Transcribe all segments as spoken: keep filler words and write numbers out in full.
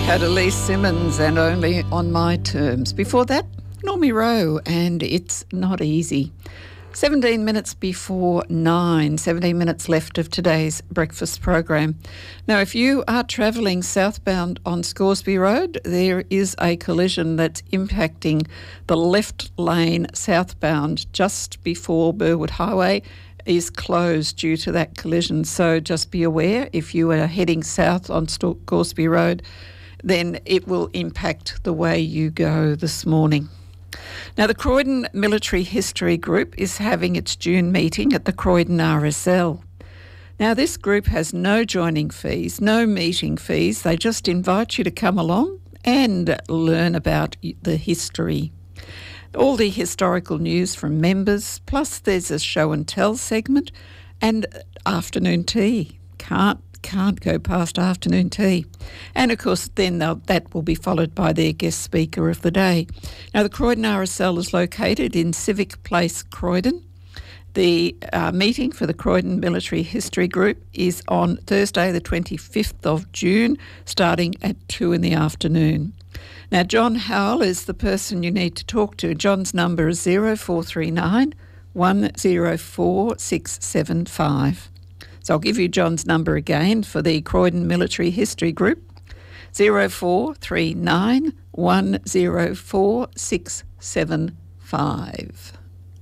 had Elise Simmons and Only on My Terms. Before that, Normie Rowe and It's Not Easy. seventeen minutes before nine, seventeen minutes left of today's breakfast program. Now, if you are travelling southbound on Scoresby Road, there is a collision that's impacting the left lane southbound just before Burwood Highway is closed due to that collision. So just be aware, if you are heading south on Scoresby Road, then it will impact the way you go this morning. Now, the Croydon Military History Group is having its June meeting at the Croydon R S L. Now, this group has no joining fees, no meeting fees. They just invite you to come along and learn about the history. All the historical news from members, plus there's a show and tell segment and afternoon tea. Can't Can't go past afternoon tea. And, of course, then that will be followed by their guest speaker of the day. Now, the Croydon R S L is located in Civic Place, Croydon. The uh, meeting for the Croydon Military History Group is on Thursday the twenty-fifth of June, starting at two in the afternoon. Now, John Howell is the person you need to talk to. John's number is zero four three nine, one zero four, six seven five. So I'll give you John's number again for the Croydon Military History Group, zero four three nine, one zero four, six seven five.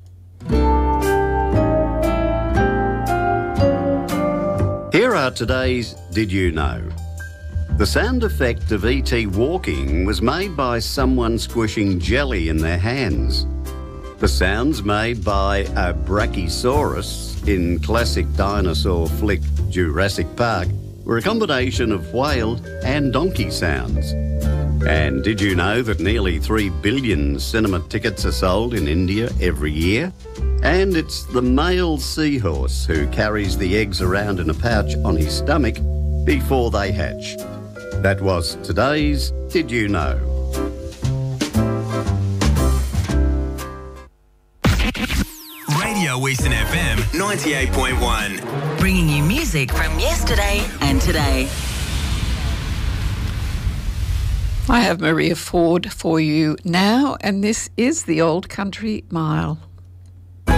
Here are today's Did You Know? The sound effect of E T walking was made by someone squishing jelly in their hands. The sounds made by a Brachiosaurus in classic dinosaur flick Jurassic Park were a combination of whale and donkey sounds. And did you know that nearly three billion cinema tickets are sold in India every year? And it's the male seahorse who carries the eggs around in a pouch on his stomach before they hatch. That was today's Did You Know? Radio Eastern F M ninety-eight point one. Bringing you music from yesterday and today. I have Maria Ford for you now, and this is the Old Country Mile.